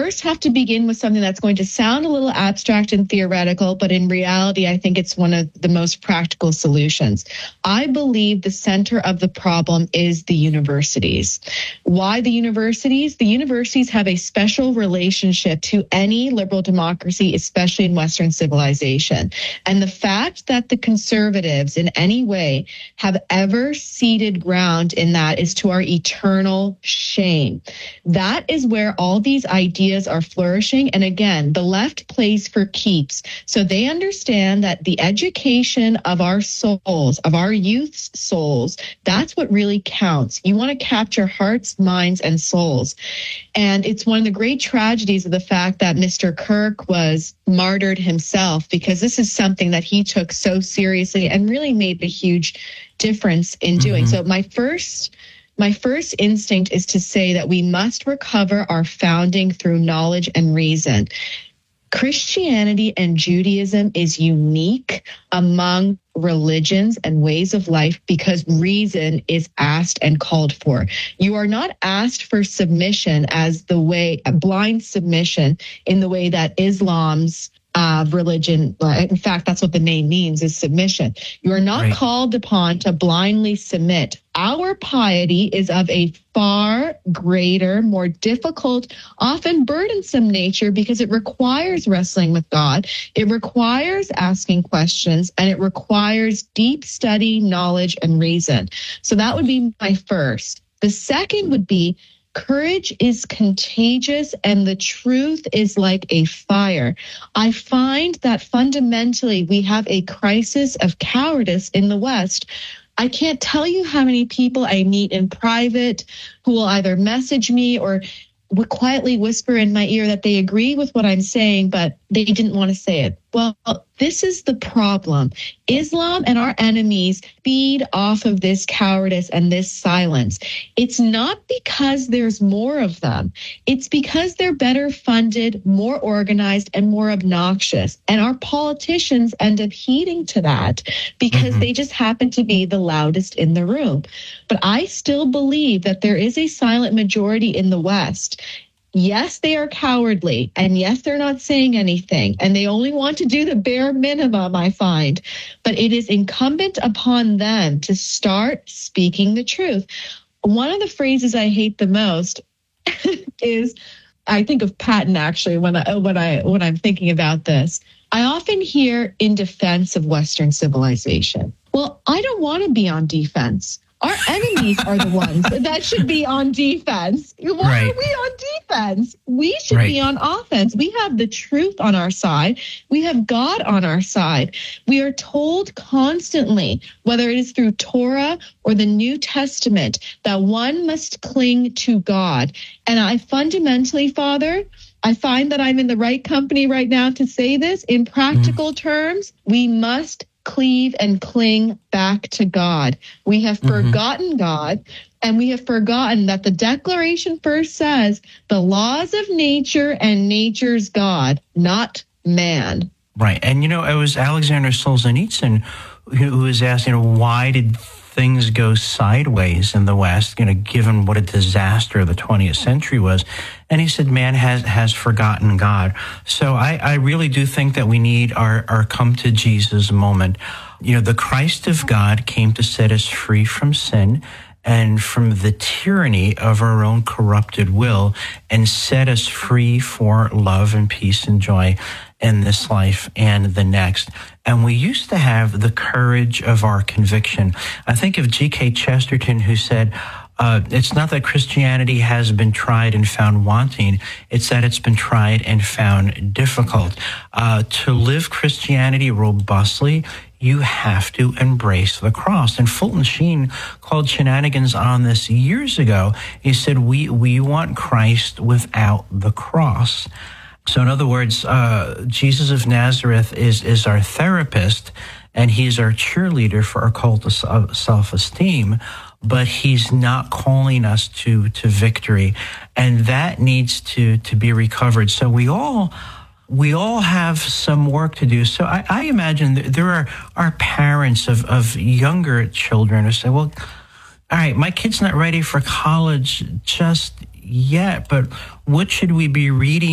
first have to begin with something that's going to sound a little abstract and theoretical, but in reality, I think it's one of the most practical solutions. I believe the center of the problem is the universities. Why the universities? The universities have a special relationship to any liberal democracy, especially in Western civilization. And the fact that the conservatives in any way have ever ceded ground in that is to our eternal shame. That is where all these ideas are flourishing. And again, the left plays for keeps. So they understand that the education of our souls, of our youth's souls, that's what really counts. You want to capture hearts, minds, and souls. And it's one of the great tragedies of the fact that Mr. Kirk was martyred himself, because this is something that he took so seriously and really made a huge difference in doing. So my first instinct is to say that we must recover our founding through knowledge and reason. Christianity and Judaism is unique among religions and ways of life because reason is asked and called for. You are not asked for submission as the way, a blind submission in the way that Islam's religion, in fact, that's what the name means, is submission. You are not called upon to blindly submit. Our piety is of a far greater, more difficult, often burdensome nature because it requires wrestling with God. It requires asking questions, and it requires deep study, knowledge, and reason. So that would be my first. The second would be courage is contagious and the truth is like a fire. I find that fundamentally we have a crisis of cowardice in the West. I can't tell you how many people I meet in private who will either message me or would quietly whisper in my ear that they agree with what I'm saying, but they didn't want to say it. Well, this is the problem. Islam and our enemies feed off of this cowardice and this silence. It's not because there's more of them. It's because they're better funded, more organized, and more obnoxious. And our politicians end up heeding to that because they just happen to be the loudest in the room. But I still believe that there is a silent majority in the West. Yes, they are cowardly, and yes, they're not saying anything, and they only want to do the bare minimum, I find. But it is incumbent upon them to start speaking the truth. One of the phrases I hate the most is, I think of Patton actually when I'm thinking about this. I often hear in defense of Western civilization. Well, I don't want to be on defense. Our enemies are the ones that should be on defense. Why are we on defense? We should be on offense. We have the truth on our side. We have God on our side. We are told constantly, whether it is through Torah or the New Testament, that one must cling to God. And I fundamentally, Father, I find that I'm in the right company right now to say this. In practical terms, we must cleave and cling back to God. We have forgotten God, and we have forgotten that the Declaration first says the laws of nature and nature's God, not man. Right. And, it was Alexander Solzhenitsyn who was asking, why did things go sideways in the West, given what a disaster the 20th century was? And he said, man has forgotten God. So I really do think that we need our come to Jesus moment. The Christ of God came to set us free from sin and from the tyranny of our own corrupted will and set us free for love and peace and joy in this life and the next. And we used to have the courage of our conviction. I think of G.K. Chesterton, who said, it's not that Christianity has been tried and found wanting. It's that it's been tried and found difficult. To live Christianity robustly, you have to embrace the cross. And Fulton Sheen called shenanigans on this years ago. He said, we want Christ without the cross. So in other words, Jesus of Nazareth is our therapist, and he's our cheerleader for our cult of self-esteem, but he's not calling us to victory. And that needs to be recovered. So we all have some work to do. So I imagine there are parents of younger children who say, well, all right, my kid's not ready for college just yet, but what should we be reading